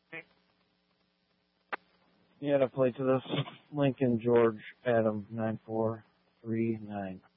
You had a plate to this. Lincoln George Adam 9439.